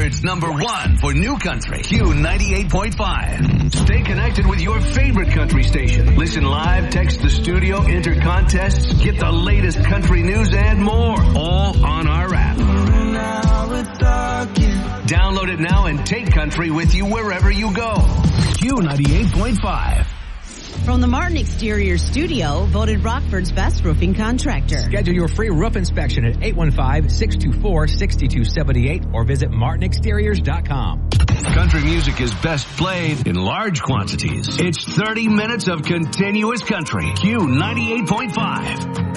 Rockford's #1 for new country, Q98.5. Stay connected with your favorite country station. Listen live, text the studio, enter contests, get the latest country news and more, all on our app. Download it now and take country with you wherever you go. Q98.5. From the Martin Exterior Studio, voted Rockford's best roofing contractor. Schedule your free roof inspection at 815-624-6278 or visit martinexteriors.com. Country music is best played in large quantities. It's 30 minutes of continuous country. Q98.5.